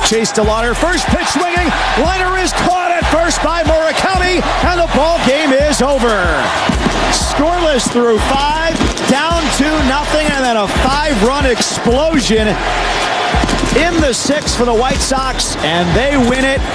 Chase DeLauder, first pitch swinging. Liner is caught at first by Murakami, and the ball game is over. Scoreless through 5, down 2-0, and then a 5-run explosion in the 6th for the White Sox, and they win it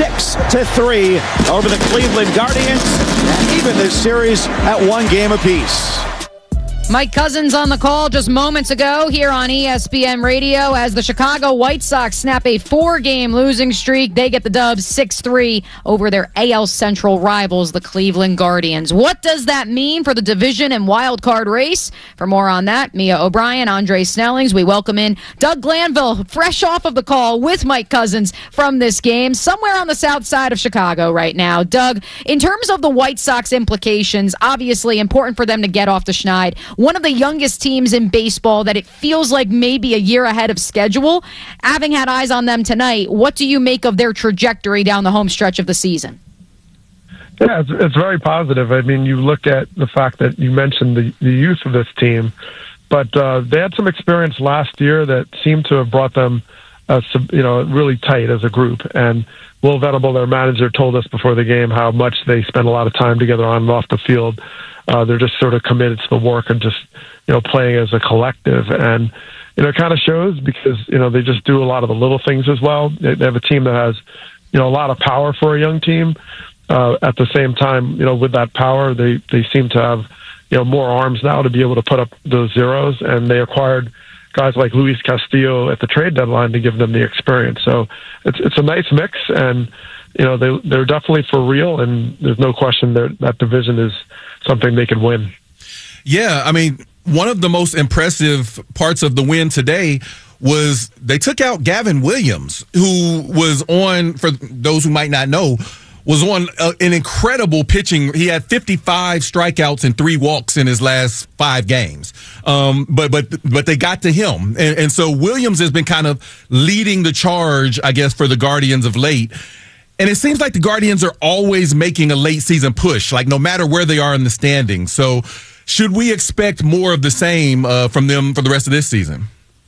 6-3 over the Cleveland Guardians, and even this series at 1 game apiece. Mike Couzens on the call just moments ago here on ESPN Radio as the Chicago White Sox snap a 4-game losing streak. They get the Dubs 6-3 over their AL Central rivals, the Cleveland Guardians. What does that mean for the division and wild card race? For more on that, Mia O'Brien, Andre Snellings, we welcome in Doug Glanville, fresh off of the call with Mike Couzens from this game, somewhere on the south side of Chicago right now. Doug, in terms of the White Sox implications, obviously important for them to get off the schneid. One of the youngest teams in baseball that it feels like maybe a year ahead of schedule. Having had eyes on them tonight, what do you make of their trajectory down the home stretch of the season? Yeah, it's very positive. I mean, you look at the fact that you mentioned the youth of this team, but they had some experience last year that seemed to have brought them really tight as a group. And Will Venable, their manager, told us before the game how much they spend a lot of time together on and off the field. They're just sort of committed to the work and just, playing as a collective. And, it kind of shows because, they just do a lot of the little things as well. They have a team that has, a lot of power for a young team. At the same time, with that power, they seem to have, more arms now to be able to put up those zeros. And they acquired guys like Luis Castillo at the trade deadline to give them the experience. So it's a nice mix, and they're definitely for real, and there's no question that division is something they could win. Yeah, I mean, one of the most impressive parts of the win today was they took out Gavin Williams, who was on, for those who might not know, was on an incredible pitching. He had 55 strikeouts and 3 walks in his last 5 games. But they got to him. And so Williams has been kind of leading the charge, I guess, for the Guardians of late. And it seems like the Guardians are always making a late season push, like no matter where they are in the standings. So should we expect more of the same from them for the rest of this season?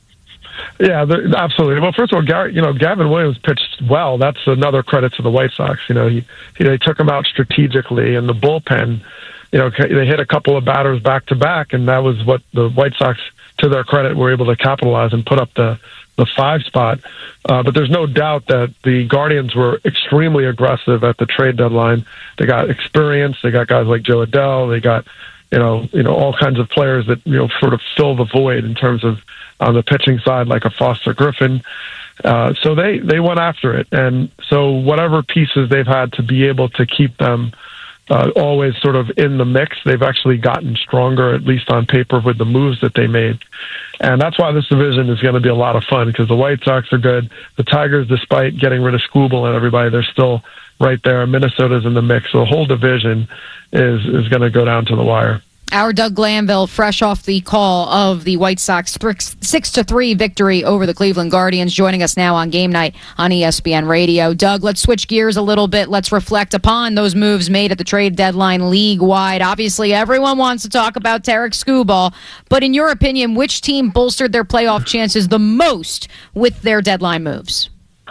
Yeah, absolutely. Well, first of all, Gavin Williams pitched well. That's another credit to the White Sox. They took him out strategically, and the bullpen, they hit a couple of batters back to back, and that was what the White Sox, to their credit, were able to capitalize and put up the 5 spot. But there's no doubt that the Guardians were extremely aggressive at the trade deadline. They got experience. They got guys like Joe Adell. They got, all kinds of players that, sort of fill the void in terms of on the pitching side, like a Foster Griffin. So they went after it. And so whatever pieces they've had to be able to keep them always sort of in the mix, they've actually gotten stronger, at least on paper, with the moves that they made. And that's why this division is going to be a lot of fun, because the White Sox are good. The Tigers, despite getting rid of Skubal and everybody, they're still right there. Minnesota's in the mix. So the whole division is going to go down to the wire. Our Doug Glanville, fresh off the call of the White Sox 6-3 victory over the Cleveland Guardians, joining us now on Game Night on ESPN Radio. Doug, let's switch gears a little bit. Let's reflect upon those moves made at the trade deadline league-wide. Obviously, everyone wants to talk about Tarik Skubal, but in your opinion, which team bolstered their playoff chances the most with their deadline moves?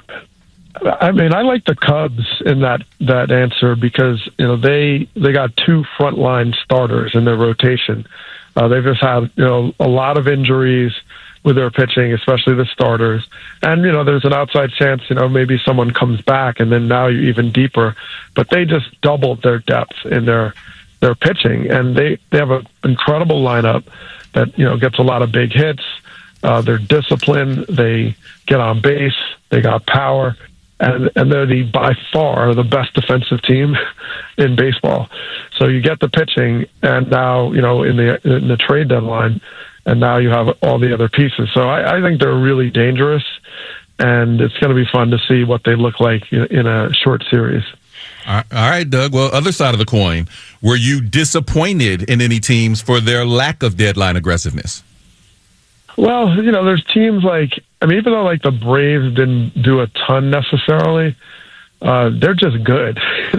I mean, I like the Cubs in that answer because, they got 2 frontline starters in their rotation. They've just had, a lot of injuries with their pitching, especially the starters. And, there's an outside chance, maybe someone comes back and then now you're even deeper. But they just doubled their depth in their pitching. And they have an incredible lineup that, gets a lot of big hits. They're disciplined. They get on base. They got power. And they're by far the best defensive team in baseball. So you get the pitching, and now, in the trade deadline, and now you have all the other pieces. So I think they're really dangerous, and it's going to be fun to see what they look like in a short series. All right, Doug. Well, other side of the coin, were you disappointed in any teams for their lack of deadline aggressiveness? Well, there's teams even though the Braves didn't do a ton necessarily, they're just good.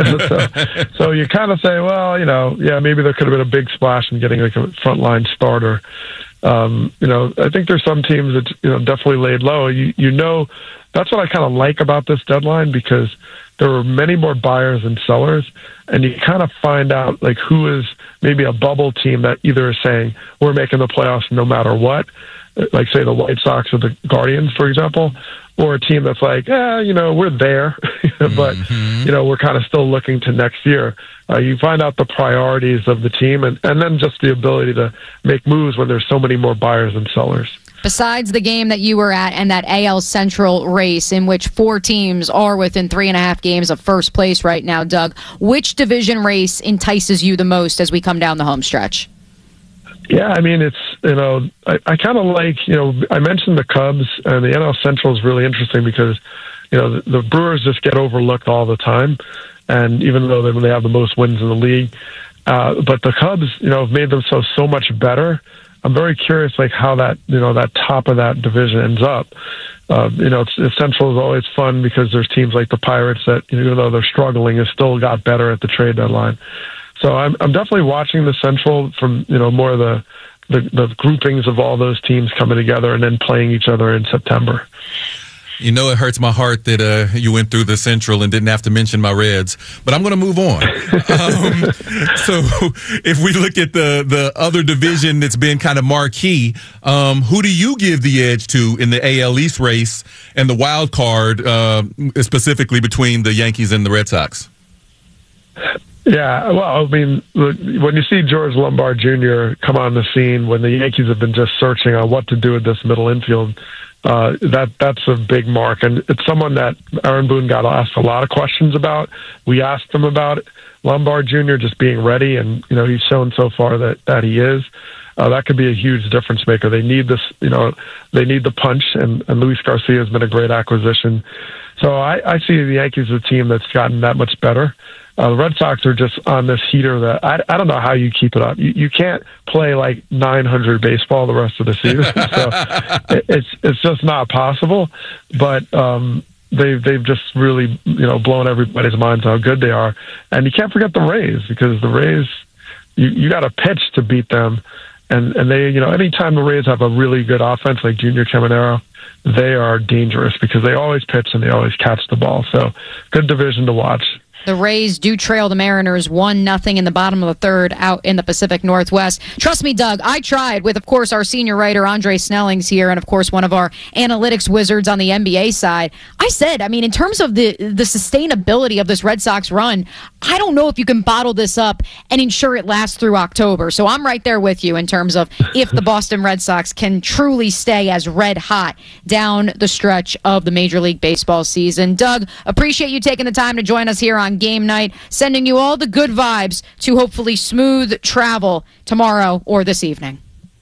So you kind of say, well, maybe there could have been a big splash in getting a frontline starter. I think there's some teams that definitely laid low. That's what I kind of like about this deadline, because there were many more buyers than sellers, and you kind of find out like who is maybe a bubble team that either is saying we're making the playoffs no matter what, like say the White Sox or the Guardians, for example, or a team that's like, we're there, but we're kind of still looking to next year. You find out the priorities of the team, and then just the ability to make moves when there's so many more buyers than sellers. Besides the game that you were at and that AL Central race in which 4 teams are within 3.5 games of first place right now, Doug, which division race entices you the most as we come down the home stretch? Yeah, I mean, it's, I kind of like, I mentioned the Cubs, and the NL Central is really interesting because, the Brewers just get overlooked all the time. And even though they have the most wins in the league, but the Cubs, have made themselves so much better. I'm very curious, like how that, that top of that division ends up. Central is always fun because there's teams like the Pirates that, even though they're struggling, have still got better at the trade deadline. So I'm definitely watching the Central from, more of the groupings of all those teams coming together and then playing each other in September. It hurts my heart that you went through the Central and didn't have to mention my Reds, but I'm going to move on. So if we look at the other division that's been kind of marquee, who do you give the edge to in the AL East race and the wild card, specifically between the Yankees and the Red Sox? Yeah, well, I mean, when you see George Lombard Jr. come on the scene, when the Yankees have been just searching on what to do with this middle infield, that's a big mark. And it's someone that Aaron Boone got asked a lot of questions about. We asked him about it. Lombard Jr. just being ready, and, he's shown so far that he is. That could be a huge difference maker. They need this, they need the punch, and Luis Garcia has been a great acquisition. So I see the Yankees as a team that's gotten that much better. The Red Sox are just on this heater that I don't know how you keep it up. You can't play like 900 baseball the rest of the season, so it's just not possible. But they've just really blown everybody's minds how good they are, and you can't forget the Rays, because the Rays you got to pitch to beat them, and they anytime the Rays have a really good offense like Junior Caminero, they are dangerous because they always pitch and they always catch the ball. So good division to watch. The Rays do trail the Mariners 1-0 in the bottom of the third out in the Pacific Northwest. Trust me, Doug, I tried with, of course, our senior writer, Andre Snellings here, and, of course, one of our analytics wizards on the NBA side. I said, in terms of the sustainability of this Red Sox run, I don't know if you can bottle this up and ensure it lasts through October. So I'm right there with you in terms of if the Boston Red Sox can truly stay as red hot down the stretch of the Major League Baseball season. Doug, appreciate you taking the time to join us here on Game Night, sending you all the good vibes to hopefully smooth travel tomorrow or this evening.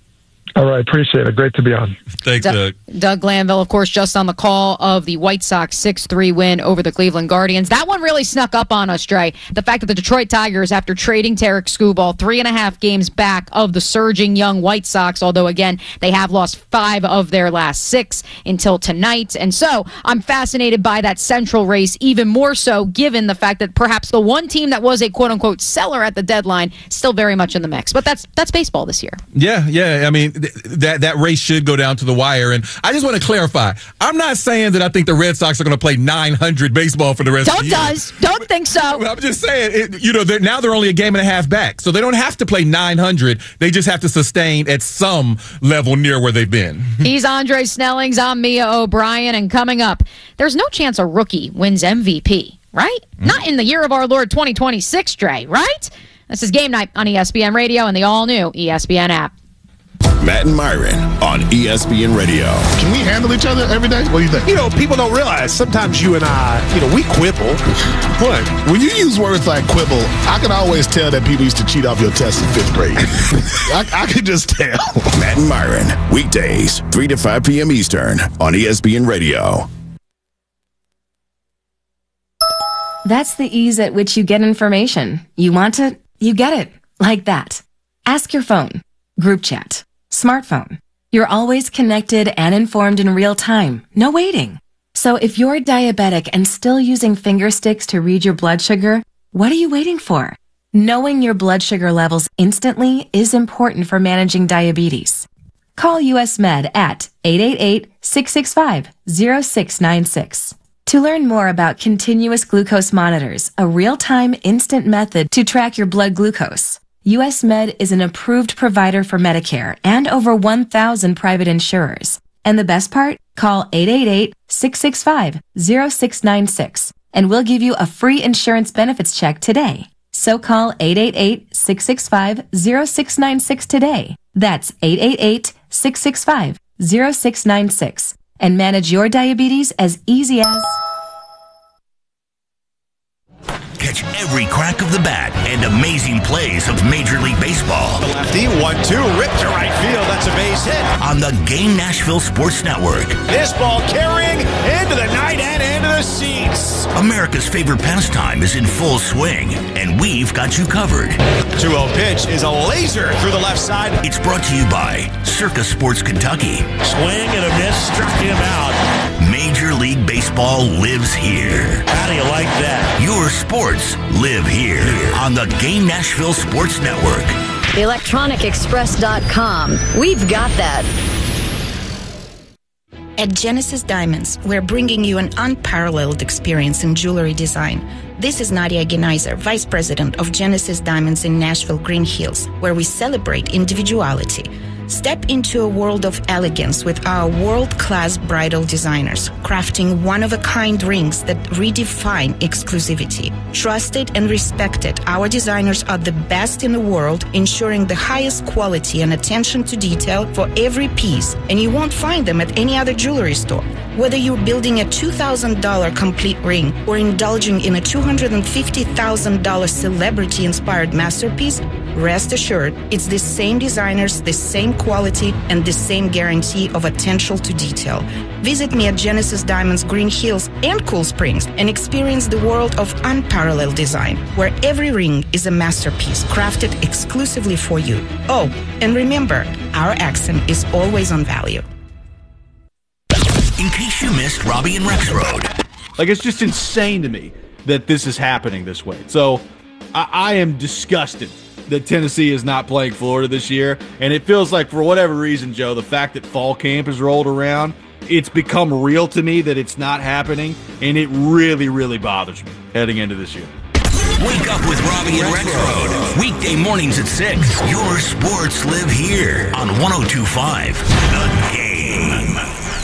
All right, appreciate it. Great to be on. Thanks, Doug. Doug Glanville, of course, just on the call of the White Sox 6-3 win over the Cleveland Guardians. That one really snuck up on us, Dre. The fact that the Detroit Tigers, after trading Tarek Skubal, 3.5 games back of the surging young White Sox, although, again, they have lost 5 of their last 6 until tonight. And so I'm fascinated by that Central race, even more so given the fact that perhaps the one team that was a quote-unquote seller at the deadline still very much in the mix. But that's baseball this year. Yeah. I mean, that race should go down to the wire. And I just want to clarify, I'm not saying that I think the Red Sox are going to play 900 baseball for the rest of the year. Don't think so. I'm just saying, now they're only a game and a half back. So they don't have to play 900. They just have to sustain at some level near where they've been. He's Andre Snellings. I'm Mia O'Brien. And coming up, there's no chance a rookie wins MVP, right? Not in the year of our Lord 2026, Dre, right? This is Game Night on ESPN Radio and the all-new ESPN app. Matt and Myron on ESPN Radio. Can we handle each other every day? What do you think? People don't realize sometimes you and I, we quibble. What? When you use words like quibble, I can always tell that people used to cheat off your tests in 5th grade. I can just tell. Matt and Myron, weekdays, 3 to 5 p.m. Eastern on ESPN Radio. That's the ease at which you get information. You want it, you get it. Like that. Ask your phone. Group chat. Smartphone. You're always connected and informed in real time. No waiting. So if you're diabetic and still using finger sticks to read your blood sugar, what are you waiting for? Knowing your blood sugar levels instantly is important for managing diabetes. Call US Med at 888-665-0696. To learn more about continuous glucose monitors, a real-time instant method to track your blood glucose, US Med is an approved provider for Medicare and over 1,000 private insurers. And the best part? Call 888-665-0696 and we'll give you a free insurance benefits check today. So call 888-665-0696 today. That's 888-665-0696 and manage your diabetes as easy as... Catch every crack of the bat and amazing plays of Major League Baseball. The lefty, 1-2, ripped to right field. That's a base hit. On the Game Nashville Sports Network. This ball carrying into the night and into the seats. America's favorite pastime is in full swing, and we've got you covered. 2-0 pitch is a laser through the left side. It's brought to you by Circa Sports Kentucky. Swing and a miss, struck him out. Major League Baseball lives here. How do you like that? Your sports live here on the Game Nashville Sports Network. ElectronicExpress.com. We've got that. At Genesis Diamonds, we're bringing you an unparalleled experience in jewelry design. This is Nadia Genaiser, Vice President of Genesis Diamonds in Nashville, Green Hills, where we celebrate individuality. Step into a world of elegance with our world-class bridal designers, crafting one-of-a-kind rings that redefine exclusivity. Trusted and respected, our designers are the best in the world, ensuring the highest quality and attention to detail for every piece, and you won't find them at any other jewelry store. Whether you're building a $2,000 complete ring or indulging in a $250,000 celebrity-inspired masterpiece, rest assured, it's the same designers, the same quality, and the same guarantee of attention to detail. Visit me at Genesis Diamonds Green Hills and Cool Springs and experience the world of unparalleled design, where every ring is a masterpiece crafted exclusively for you. Oh, and remember, our accent is always on value. In case you missed Robbie and Rex Road. Like, it's just insane to me that this is happening this way. So I am disgusted that Tennessee is not playing Florida this year. And it feels like, for whatever reason, Joe, the fact that fall camp has rolled around, it's become real to me that it's not happening. And it really, really bothers me heading into this year. Wake up with Robbie and Rex Road. Weekday mornings at 6. Your sports live here on 102.5 The Game.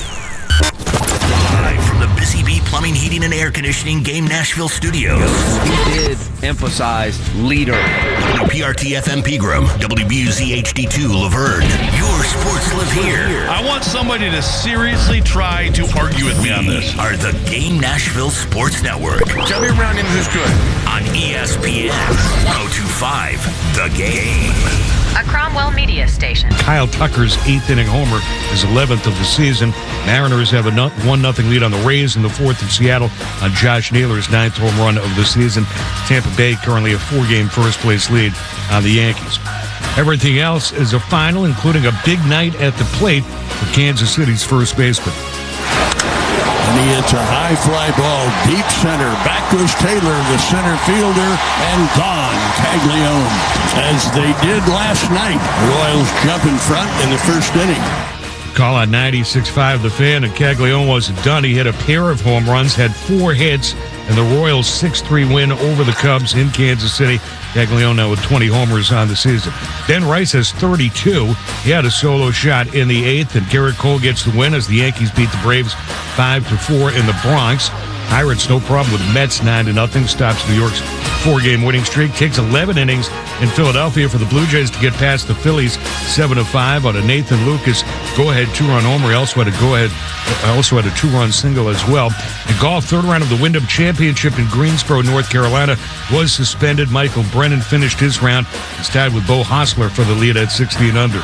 Live from the Busy Bee Plumbing, Heating, and Air Conditioning Game Nashville Studios. He did emphasize leader. WPRT FM Pegram, WBUZ HD2 Laverne. Your sports live here. I want somebody to seriously try to argue with me on this. Are the Game Nashville Sports Network. Tell me around him who's good. On ESPN 102.5 The Game. A Cromwell media station. Kyle Tucker's 8th inning homer is 11th of the season. Mariners have a 1-0 lead on the Rays in the 4th in Seattle on Josh Naylor's 9th home run of the season. Tampa Bay currently a 4-game first-place lead on the Yankees. Everything else is a final, including a big night at the plate for Kansas City's first baseman. And it's a high fly ball, deep center. Back goes Taylor, the center fielder, and gone. Caglione, as they did last night. Royals jump in front in the first inning. Call on 96.5 The Fan, and Caglione wasn't done. He hit a pair of home runs, had 4 hits, and the Royals' 6-3 win over the Cubs in Kansas City. Caglione now with 20 homers on the season. Ben Rice has 32. He had a solo shot in the 8th, and Garrett Cole gets the win as the Yankees beat the Braves 5-4 in the Bronx. Pirates, no problem with Mets 9-0. Stops New York's 4-game winning streak. Takes 11 innings in Philadelphia for the Blue Jays to get past the Phillies 7-5 on a Nathan Lucas go-ahead 2-run homer. He also had a had a 2-run single as well. In golf, 3rd round of the Wyndham Championship in Greensboro, North Carolina was suspended. Michael Brennan finished his round. He's tied with Bo Hostler for the lead at 16 under.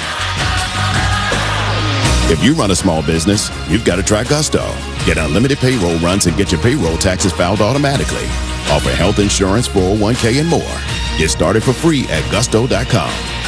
If you run a small business, you've got to try Gusto. Get unlimited payroll runs and get your payroll taxes filed automatically. Offer health insurance, 401k, and more. Get started for free at gusto.com.